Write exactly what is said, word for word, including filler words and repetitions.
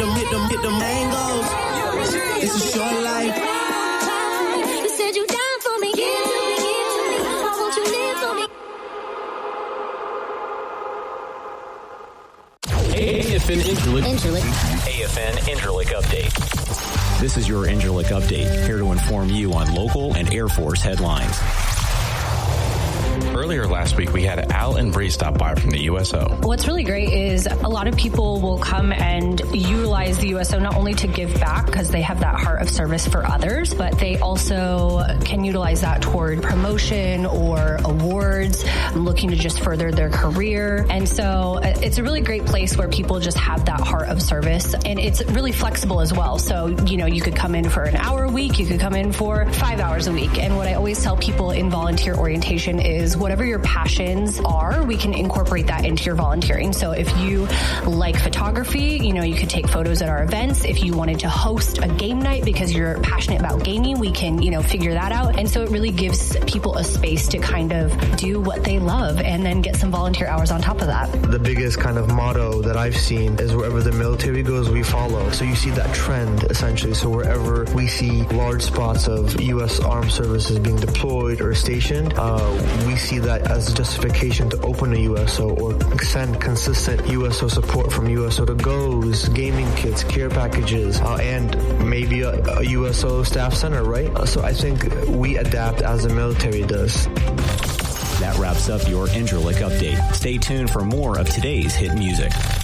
them, hit them, hit them angles. It's a short life. You said you down for me, give to me, give to me. Why won't you live for me? A F N Interlick. Interlick. A F N Interlick Update. This is your Interlick Update, here to inform you on local and Air Force headlines. Earlier last week, we had Al and Bree stop by from the U S O. What's really great is a lot of people will come and utilize the U S O not only to give back because they have that heart of service for others, but they also can utilize that toward promotion or awards, looking to just further their career. And so it's a really great place where people just have that heart of service, and it's really flexible as well. So, you know, you could come in for an hour a week, you could come in for five hours a week. And what I always tell people in volunteer orientation is whatever your passions are, we can incorporate that into your volunteering. So if you like photography, you know, you could take photos at our events. If you wanted to host a game night because you're passionate about gaming, we can, you know, figure that out. And so it really gives people a space to kind of do what they love and then get some volunteer hours on top of that. The biggest kind of motto that I've seen is wherever the military goes, we follow. So you see that trend essentially. So wherever we see large spots of U S Armed Services being deployed or stationed, uh, we see that as justification to open a U S O or send consistent U S O support from U S O to goes, gaming kits, care packages, uh, and maybe a, a U S O staff center, right? Uh, so I think we adapt as the military does. That wraps up your Interlick Update. Stay tuned for more of today's hit music.